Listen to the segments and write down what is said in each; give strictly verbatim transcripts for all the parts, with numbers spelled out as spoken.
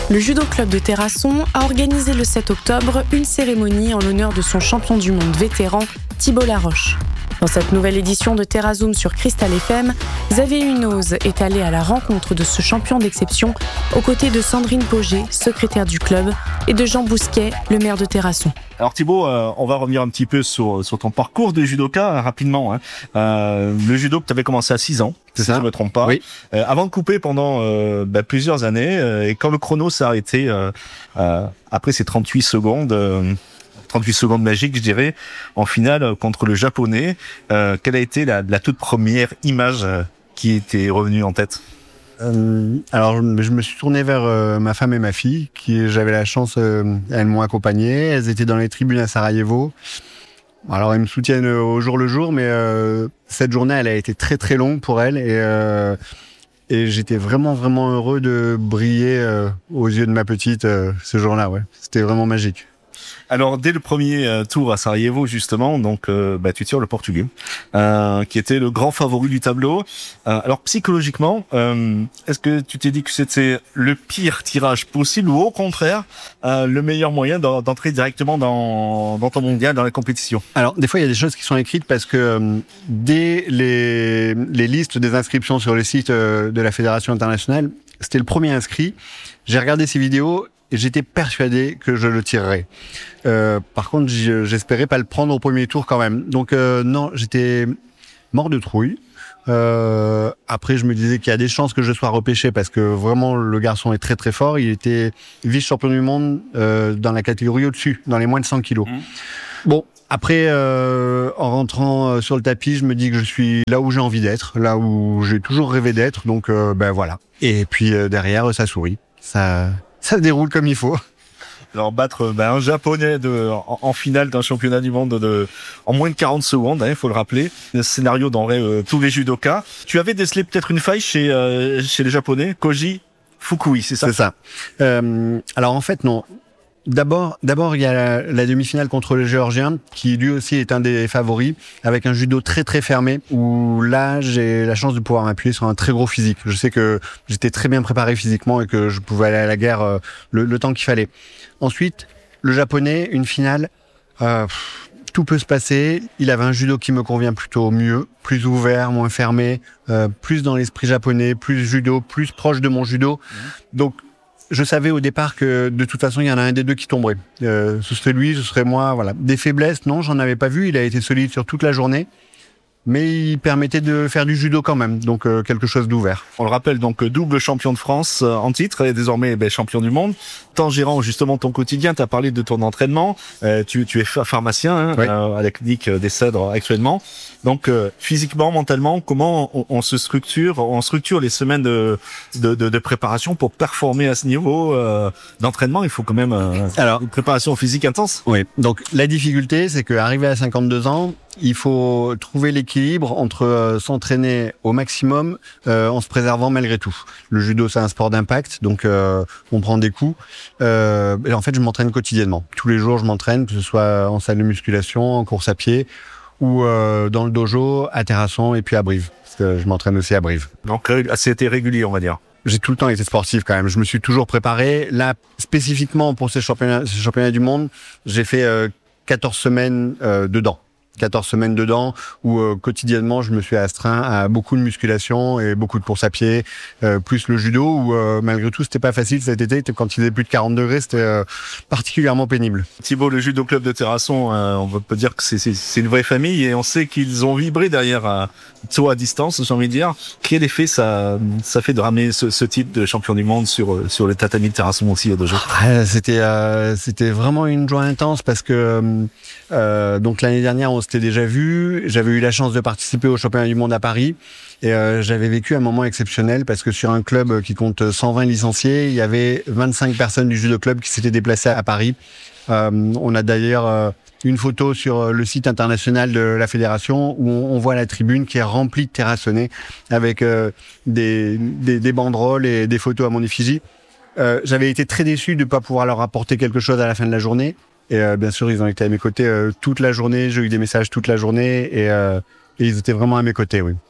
Le Judo Club de Terrasson a organisé le sept octobre une cérémonie en l'honneur de son champion du monde vétéran, Thibault Laroche. Dans cette nouvelle édition de TerraZoom sur Cristal F M, Xavier Hunoz est allé à la rencontre de ce champion d'exception aux côtés de Sandrine Pauget, secrétaire du club, et de Jean Bousquet, le maire de Terrasson. Alors Thibault, euh, on va revenir un petit peu sur, sur ton parcours de judoka euh, rapidement. Hein. Euh, le judo que tu avais commencé à six ans, c'est si ça. je ne me trompe pas, oui. euh, avant de couper pendant euh, bah, plusieurs années. Euh, et quand le chrono s'est arrêté, euh, euh, après ces trente-huit secondes... Euh, trente-huit secondes magiques, je dirais, en finale contre le Japonais. Euh, quelle a été la, la toute première image euh, qui était revenue en tête ? euh, Alors, je, je me suis tourné vers euh, ma femme et ma fille, qui j'avais la chance, euh, elles m'ont accompagné. Elles étaient dans les tribunes à Sarajevo. Alors, elles me soutiennent au jour le jour, mais euh, cette journée, elle a été très très longue pour elles et euh, et j'étais vraiment vraiment heureux de briller euh, aux yeux de ma petite euh, ce jour-là. Ouais, c'était vraiment magique. Alors, dès le premier euh, tour à Sarajevo, justement, donc euh, bah, tu tires le Portugais, euh, qui était le grand favori du tableau. Euh, alors, psychologiquement, euh, est-ce que tu t'es dit que c'était le pire tirage possible ou au contraire, euh, le meilleur moyen d'entrer directement dans, dans ton mondial, dans la compétition ? Alors, des fois, il y a des choses qui sont écrites parce que euh, dès les, les listes des inscriptions sur le site euh, de la Fédération internationale, c'était le premier inscrit. J'ai regardé ces vidéos et j'étais persuadé que je le tirerais. Euh, par contre, j'espérais pas le prendre au premier tour quand même. Donc euh, non, j'étais mort de trouille. Euh, après, je me disais qu'il y a des chances que je sois repêché parce que vraiment le garçon est très très fort. Il était vice-champion du monde euh, dans la catégorie au-dessus, dans les moins de cent kilos. Mmh. Bon, après, euh, en rentrant sur le tapis, je me dis que je suis là où j'ai envie d'être, là où j'ai toujours rêvé d'être. Donc euh, ben voilà. Et puis euh, derrière, ça sourit. Ça... Ça se déroule comme il faut. Alors battre ben, un Japonais de, en, en finale d'un championnat du monde de, en moins de quarante secondes, il hein, faut le rappeler. Le scénario dans euh, tous les judokas. Tu avais décelé peut-être une faille chez, euh, chez les Japonais, Koji Fukui, c'est ça ? C'est ça. Euh, alors en fait, non. D'abord, d'abord, il y a la, la demi-finale contre le Géorgien, qui lui aussi est un des favoris, avec un judo très très fermé, où là, j'ai la chance de pouvoir m'appuyer sur un très gros physique. Je sais que j'étais très bien préparé physiquement et que je pouvais aller à la guerre euh, le, le temps qu'il fallait. Ensuite, le Japonais, une finale, euh, pff, tout peut se passer. Il avait un judo qui me convient plutôt mieux, plus ouvert, moins fermé, euh, plus dans l'esprit japonais, plus judo, plus proche de mon judo. Mmh. Donc, je savais au départ que de toute façon il y en a un des deux qui tomberait. Euh, ce serait lui, ce serait moi, voilà. Des faiblesses, non, j'en avais pas vu. Il a été solide sur toute la journée, mais il permettait de faire du judo quand même, donc euh, quelque chose d'ouvert. On le rappelle, donc double champion de France euh, en titre et désormais ben, champion du monde. En gérant justement ton quotidien, tu as parlé de ton entraînement. Euh, tu, tu es pharmacien hein, oui. euh, à la clinique des Cèdres actuellement. Donc euh, physiquement, mentalement, comment on, on se structure, on structure les semaines de, de, de, de préparation pour performer à ce niveau euh, d'entraînement. Il faut quand même euh, Alors, une préparation physique intense. Oui. Donc la difficulté, c'est qu'arrivé à cinquante-deux ans, il faut trouver l'équilibre entre euh, s'entraîner au maximum euh, en se préservant malgré tout. Le judo, c'est un sport d'impact, donc euh, on prend des coups. Euh, et en fait, je m'entraîne quotidiennement. Tous les jours, je m'entraîne, que ce soit en salle de musculation, en course à pied ou euh, dans le dojo, à Terrasson et puis à Brive. Parce que je m'entraîne aussi à Brive. Donc, assez été régulier, on va dire. J'ai tout le temps été sportif quand même. Je me suis toujours préparé. Là, spécifiquement pour ces championnats, ces championnats du monde, j'ai fait euh, quatorze semaines euh, dedans. quatorze semaines dedans où euh, quotidiennement je me suis astreint à beaucoup de musculation et beaucoup de course à pied, euh, plus le judo où euh, malgré tout c'était pas facile cet été, quand il faisait plus de quarante degrés, c'était euh, particulièrement pénible. Thibault, le judo club de Terrasson, euh, on peut dire que c'est, c'est, c'est une vraie famille et on sait qu'ils ont vibré derrière euh, toi à distance, j'ai envie de dire. Quel effet ça, ça fait de ramener ce, ce titre de champion du monde sur, sur le tatami de Terrasson aussi au dojo? Ah, c'était, euh, c'était vraiment une joie intense parce que euh, donc l'année dernière on s'était déjà vu, j'avais eu la chance de participer au championnat du monde à Paris et euh, j'avais vécu un moment exceptionnel parce que sur un club qui compte cent vingt licenciés, il y avait vingt-cinq personnes du judo club qui s'étaient déplacées à Paris. Euh, on a d'ailleurs euh, une photo sur le site international de la fédération où on, on voit la tribune qui est remplie de terrassonnés avec euh, des, des, des banderoles et des photos à mon effigie. Euh, j'avais été très déçu de ne pas pouvoir leur apporter quelque chose à la fin de la journée. Et euh, bien sûr, ils ont été à mes côtés euh, toute la journée. J'ai eu des messages toute la journée et, euh, et ils étaient vraiment à mes côtés, oui.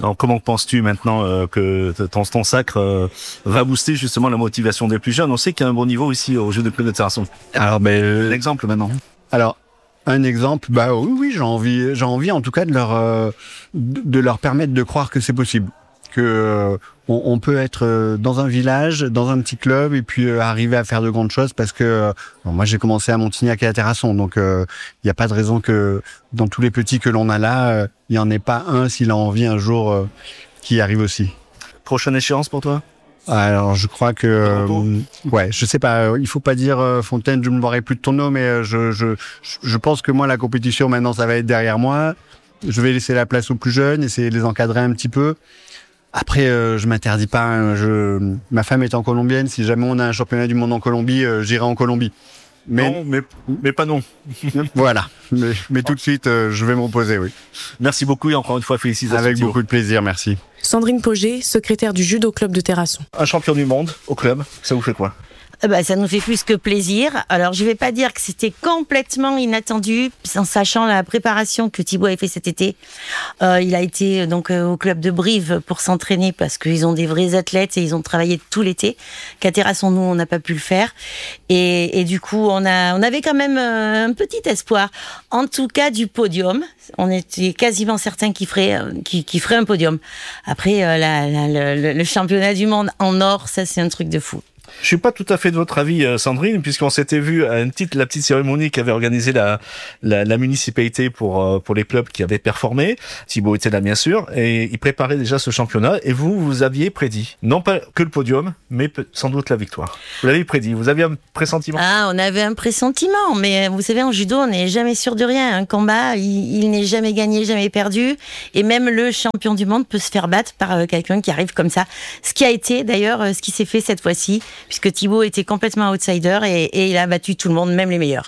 Alors, comment penses-tu maintenant euh, que ton, ton sacre euh, va booster justement la motivation des plus jeunes? On sait qu'il y a un bon niveau ici au jeu de club de Terrasson. Alors, ben, euh, l'exemple maintenant. Alors, un exemple, bah oui, oui, j'ai envie, j'ai envie en tout cas de leur, euh, de leur permettre de croire que c'est possible, que euh, on, on peut être euh, dans un village, dans un petit club, et puis euh, arriver à faire de grandes choses. Parce que euh, bon, moi, j'ai commencé à Montignac et à Terrasson, donc il euh, n'y a pas de raison que dans tous les petits que l'on a là, il euh, n'y en ait pas un s'il a envie un jour euh, qui arrive aussi. Prochaine échéance pour toi? Alors, je crois que, euh, ouais, je sais pas, il faut pas dire euh, Fontaine, je ne boirai plus de ton eau, mais euh, je, je, je pense que moi, la compétition, maintenant, ça va être derrière moi. Je vais laisser la place aux plus jeunes, essayer de les encadrer un petit peu. Après, euh, je m'interdis pas. Hein, je, ma femme étant colombienne, si jamais on a un championnat du monde en Colombie, euh, j'irai en Colombie. Mais, non, mais, mais pas non. Voilà. Mais, mais tout de suite, euh, je vais m'opposer, oui. Merci beaucoup et encore une fois, félicitations. Avec beaucoup de plaisir, merci. Sandrine Pauget, secrétaire du judo club de Terrasson. Un champion du monde au club, ça vous fait quoi? Bah, ça nous fait plus que plaisir. Alors, je vais pas dire que c'était complètement inattendu, en sachant la préparation que Thibaut avait fait cet été. Euh, il a été donc euh, au club de Brive pour s'entraîner parce qu'ils ont des vrais athlètes et ils ont travaillé tout l'été. Qu'à Terrasson, nous, on n'a pas pu le faire. Et, et du coup, on a, on avait quand même euh, un petit espoir. En tout cas, du podium. On était quasiment certains qu'il ferait, euh, qu'il, qu'il ferait un podium. Après, euh, la, la, le, le championnat du monde en or, ça, c'est un truc de fou. Je suis pas tout à fait de votre avis, Sandrine, puisqu'on s'était vu à une petite, la petite cérémonie qu'avait organisée la, la, la municipalité pour, pour les clubs qui avaient performé. Thibaut était là, bien sûr, et il préparait déjà ce championnat. Et vous, vous aviez prédit, non pas que le podium, mais sans doute la victoire. Vous l'avez prédit. Vous aviez un pressentiment? Ah, on avait un pressentiment, mais vous savez, en judo, on n'est jamais sûr de rien. Un combat, il, il n'est jamais gagné, jamais perdu. Et même le champion du monde peut se faire battre par quelqu'un qui arrive comme ça. Ce qui a été, d'ailleurs, ce qui s'est fait cette fois-ci, puisque Thibaut était complètement outsider et, et il a battu tout le monde, même les meilleurs.